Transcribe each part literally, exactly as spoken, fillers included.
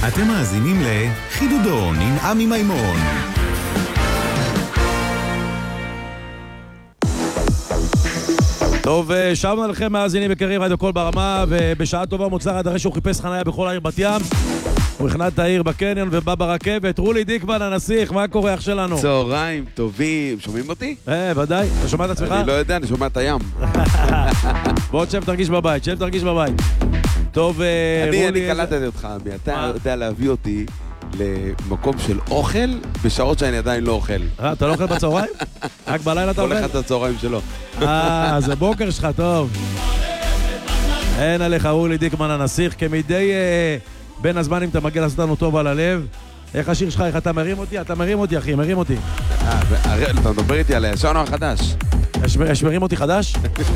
אתם מאזינים לחידודון עם עמי מימון. טוב, שבנו לכם מאזינים יקרים, רדיו קול ברמה, ובשעה טובה מוצלחת אחרי שהוא חיפש חניה בכל העיר בת ים. הוא הכנע את העיר בקניון ובא ברכבת. רולי דיקמן הנסיך, מה קורה אח שלנו? צהריים טובים, שומעים אותי? אה, ודאי, אתה שומע את עצמך? אני לא יודע, אני שומע את הים. בוא שב תרגיש בבית, שב תרגיש בבית. טוב, רולי... אני קלטתי אותך, עמי, אתה יודע להביא אותי למקום של אוכל בשעות שאני עדיין לא אוכל. אה, אתה לא אוכל בצהריים? רק בלילה אתה אוכל? כל אחד את הצהריים שלו. אה, זה בוקר שלך, טוב. אין עליך רולי דיקמן הנסיך, כמדי בין הזמנים אתה מגיע לעשות לנו טוב על הלב. איך השיר שלך, איך אתה מרים אותי? אתה מרים אותי, אחי, מרים אותי. אה, אתה מדבר איתי על הישן או החדש? יש מרים אותי חדש?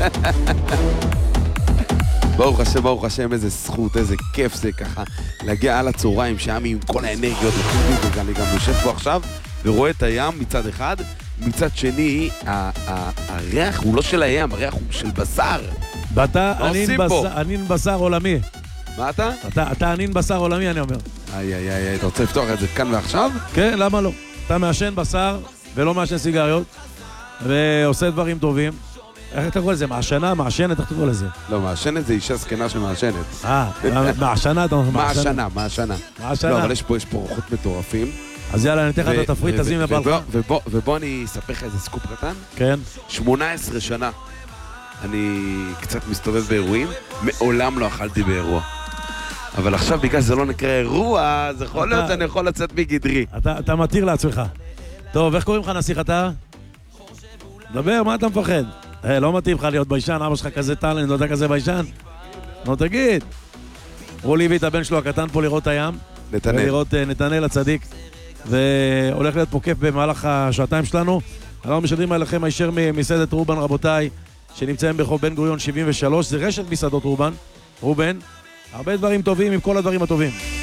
ברוך השם, ברוך השם, איזה זכות, איזה כיף זה ככה להגיע על הצהריים שעמי עם כל האנרגיות לחוקים, אני גם יושב פה עכשיו ורואה את הים מצד אחד, מצד שני, הריח הוא לא של הים, הריח הוא של בשר. ואתה ענין בשר עולמי. מה אתה? אתה ענין בשר עולמי, אני אומר. איי, איי, איי, אתה רוצה לפתוח את זה כאן ועכשיו? כן, למה לא? אתה מעשן בשר ולא מעשן סיגריות ועושה דברים טובים. איך אתה קורא לזה? מעשנה? מעשנת? איך אתה קורא לזה? לא, מעשנת זה אישה זקנה שמעשנת. אה, מעשנה אתה אומר מעשנה. מעשנה, מעשנה. מעשנה. לא, אבל יש פה רוחות מטורפים. אז יאללה, אני אתן לך את התפריט, תזמין לבלך. ובוא אני אספר לך איזה סקופ קטן. כן. שמונה עשרה שנה אני קצת מסתובב באירועים, מעולם לא אכלתי באירוע. אבל עכשיו בגלל שזה לא נקרא אירוע, אז יכול להיות שאני יכול לצאת מגדרי. אתה מתיר לעצמך. טוב, איך קוראים לך נסיך אתה? דבר, מה אתה מפחד? לא מתאים לך להיות ביישן, אבא שלך כזה טלנט, לא יודע כזה ביישן? נו תגיד. רולי הביא את הבן שלו הקטן פה לראות את הים. נתנאל. ולראות נתנאל הצדיק. והולך להיות פה כיף במהלך השעתיים שלנו. אנחנו משדרים עליכם הישר ממסעדת רובן רבותיי, שנמצאים ברחוב בן גוריון שבעים ושלוש. זה רשת מסעדות רובן. רובן. הרבה דברים טובים עם כל הדברים הטובים.